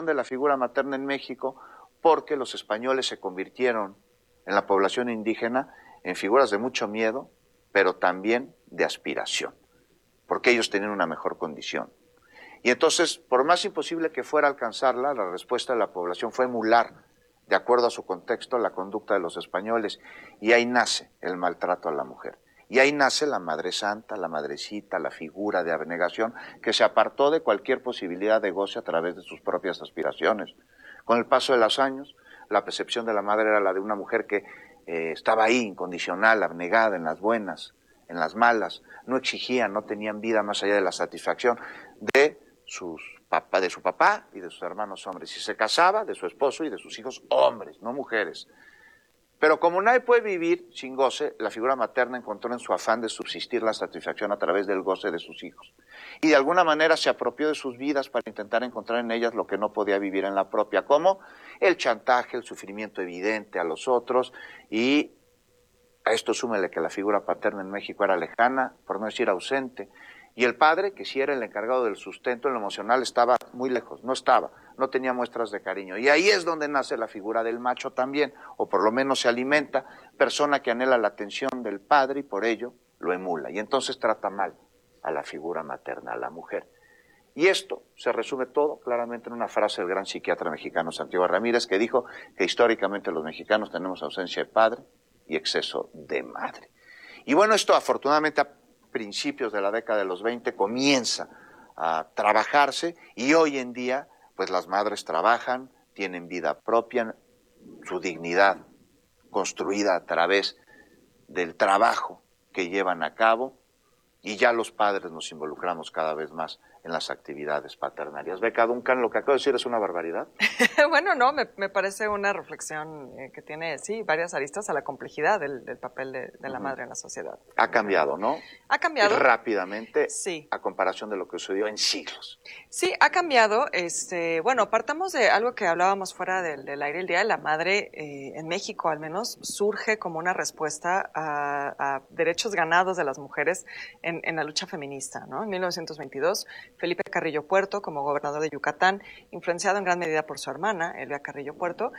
desaparición de la figura materna en México porque los españoles se convirtieron en la población indígena en figuras de mucho miedo, pero también de aspiración, porque ellos tenían una mejor condición. Y entonces, por más imposible que fuera alcanzarla, la respuesta de la población fue emular, de acuerdo a su contexto, la conducta de los españoles, y ahí nace el maltrato a la mujer. Y ahí nace la Madre Santa, la Madrecita, la figura de abnegación, que se apartó de cualquier posibilidad de goce a través de sus propias aspiraciones. Con el paso de los años, la percepción de la madre era la de una mujer que estaba ahí, incondicional, abnegada, en las buenas, en las malas, no exigían, no tenían vida más allá de la satisfacción de su papá y de sus hermanos hombres. Si se casaba, de su esposo y de sus hijos hombres, no mujeres. Pero como nadie puede vivir sin goce, la figura materna encontró en su afán de subsistir la satisfacción a través del goce de sus hijos. Y de alguna manera se apropió de sus vidas para intentar encontrar en ellas lo que no podía vivir en la propia, como el chantaje, el sufrimiento evidente a los otros, y a esto súmele que la figura paterna en México era lejana, por no decir ausente, y el padre, que sí era el encargado del sustento en lo emocional, estaba muy lejos, no tenía muestras de cariño. Y ahí es donde nace la figura del macho también, o por lo menos se alimenta, persona que anhela la atención del padre y por ello lo emula. Y entonces trata mal a la figura materna, a la mujer. Y esto se resume todo claramente en una frase del gran psiquiatra mexicano Santiago Ramírez, que dijo que históricamente los mexicanos tenemos ausencia de padre y exceso de madre. Y bueno, esto afortunadamente a principios de la década de los 20 comienza a trabajarse, y hoy en día pues las madres trabajan, tienen vida propia, su dignidad construida a través del trabajo que llevan a cabo, y ya los padres nos involucramos cada vez más en las actividades paternarias. Beca Duncan, lo que acabo de decir es una barbaridad. Bueno, no, me parece una reflexión que tiene, sí, varias aristas a la complejidad del papel de la madre en la sociedad. Ha cambiado, ¿no? Ha cambiado. Rápidamente, sí. A comparación de lo que sucedió en siglos. Sí, ha cambiado. Bueno, partamos de algo que hablábamos fuera del aire. El Día de la Madre, en México al menos, surge como una respuesta a derechos ganados de las mujeres en la lucha feminista, ¿no? En 1922, Felipe Carrillo Puerto, como gobernador de Yucatán, influenciado en gran medida por su hermana, Elvia Carrillo Puerto,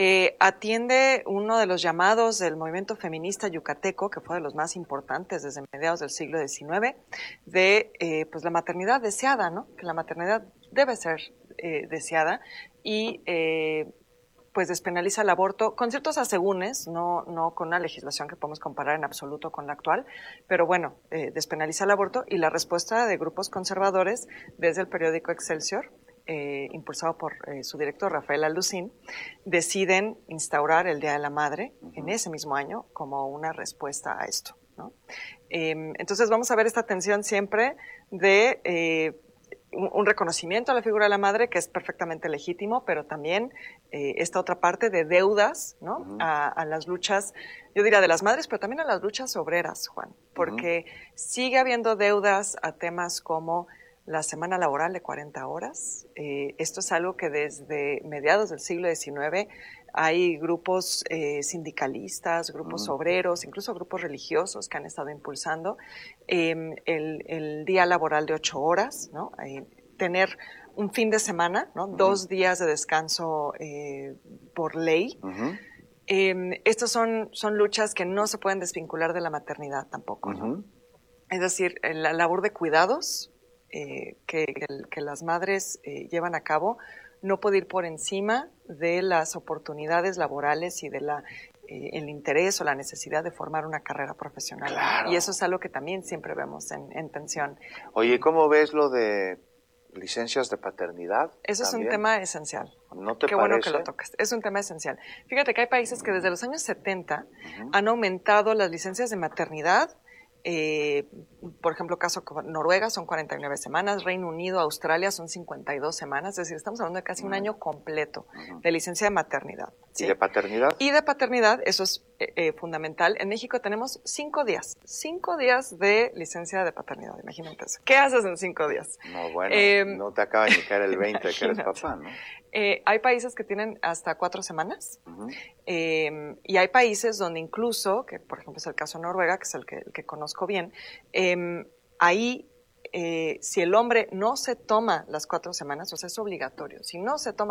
atiende uno de los llamados del movimiento feminista yucateco, que fue de los más importantes desde mediados del siglo XIX, de pues la maternidad deseada, ¿no? Que la maternidad debe ser deseada, y pues despenaliza el aborto con ciertos asegúnes, no con una legislación que podemos comparar en absoluto con la actual, pero bueno, despenaliza el aborto, y la respuesta de grupos conservadores desde el periódico Excelsior, impulsado por su director Rafael Alducín, deciden instaurar el Día de la Madre en ese mismo año como una respuesta a esto, ¿no? Entonces vamos a ver esta tensión siempre de un reconocimiento a la figura de la madre, que es perfectamente legítimo, pero también esta otra parte de deudas, ¿no? A las luchas, yo diría de las madres, pero también a las luchas obreras, Juan, porque sigue habiendo deudas a temas como la semana laboral de 40 horas. Esto es algo que desde mediados del siglo XIX hay grupos sindicalistas, grupos obreros, incluso grupos religiosos que han estado impulsando el día laboral de 8 horas, ¿no? Tener un fin de semana, ¿no? 2 días de descanso por ley. Estos son luchas que no se pueden desvincular de la maternidad tampoco, ¿no? Es decir, la labor de cuidados que las madres llevan a cabo no puede ir por encima de las oportunidades laborales y de el interés o la necesidad de formar una carrera profesional. Claro. Y eso es algo que también siempre vemos en tensión. Oye, ¿cómo ves lo de licencias de paternidad? Eso también? es un tema esencial. ¿No te Qué parece? bueno que lo tocas. Es un tema esencial. Fíjate que hay países que desde los años 70 han aumentado las licencias de maternidad. Por ejemplo, caso Noruega son 49 semanas, Reino Unido, Australia son 52 semanas, es decir, estamos hablando de casi un año completo de licencia de maternidad. ¿Sí? ¿Y de paternidad? Y de paternidad, eso es fundamental. En México tenemos 5 días de licencia de paternidad, imagínate eso. ¿Qué haces en 5 días? No, bueno, no te acaba ni caer el 20 de que eres papá, ¿no? Hay países que tienen hasta 4 semanas y hay países donde incluso, que por ejemplo es el caso de Noruega, que es el que conozco bien, ahí si el hombre no se toma las 4 semanas, o sea, es obligatorio, si no se toma